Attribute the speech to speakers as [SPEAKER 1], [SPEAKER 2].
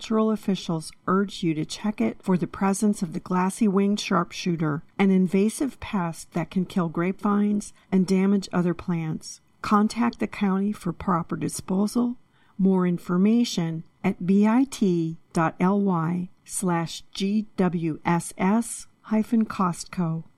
[SPEAKER 1] horticultural officials urge you to check it for the presence of the glassy-winged sharpshooter, an invasive pest that can kill grapevines and damage other plants. Contact the county for proper disposal. More information at bit.ly/GWSS-Costco.